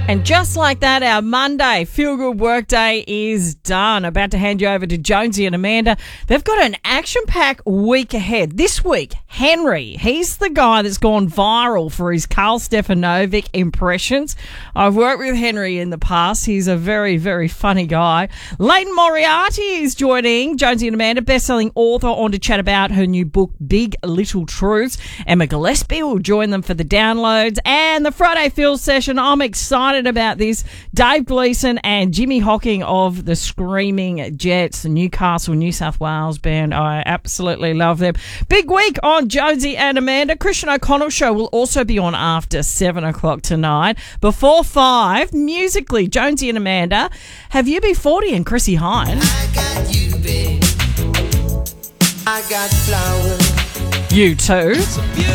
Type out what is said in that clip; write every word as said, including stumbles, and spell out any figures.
And just like that, our Monday Feel Good Work Day is done. About to hand you over to Jonesy and Amanda. They've got an action-packed week ahead. This week, Henry, he's the guy that's gone viral for his Karl Stefanovic impressions. I've worked with Henry in the past. He's a very, very funny guy. Leighton Moriarty is joining Jonesy and Amanda, best-selling author, on to chat about her new book, Big Little Truths. Emma Gillespie will join them for the downloads. And the Friday Feel session, I'm excited about this. Dave Gleeson and Jimmy Hocking of the Screaming Jets, the Newcastle, New South Wales band. I absolutely love them. Big week on Jonesy and Amanda. Christian O'Connell show will also be on after seven o'clock tonight. Before five, musically, Jonesy and Amanda, have U B forty and Chrissy Hine. I got you, babe. I got flowers. You too.